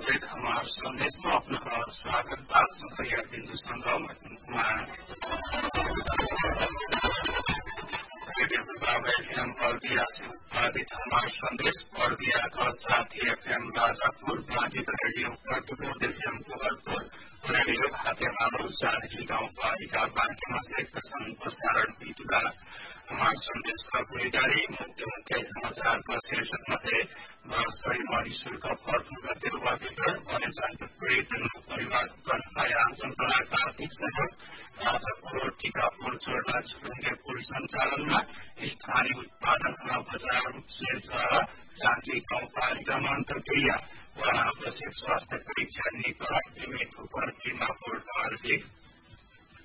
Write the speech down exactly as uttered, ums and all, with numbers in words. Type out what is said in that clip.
budget हमार संदेश में अपना स्वागत बा सुखैया बिंदु संगम कुमार रेडियो प्रभाव एफएम बर्दिया से उत्पादित हमार संदेश बर्दिया का साथी एफएम राजापुर बाधित रेडियो प्रतिरोध एफएम गोरखपुर रेडियो खातेमालो जानकी गाउँपालिका बाँकीमा संयुक्त प्रसारण बीतुका हमार संदेश का गुणीदारी मुख्य मुख्य समाचार का शीर्षक से बड़ी बड़ी शुल्क फर्क तिरुवा वितरण वन्यजन्तु पीड़ित परिवार आंचल तलाक आर्थिक सहयोग राजापुर टीकापुर चोरडा झुलुङ्गे पुल सञ्चालनमा स्थानीय उत्पादन बजार से द्वारा जानकी गाउँपालिकामा अन्तर्क्रिया वहाँ आवश्यक स्वास्थ्य परीक्षा निकट निमित्त बिमा बोर्ड अर्जी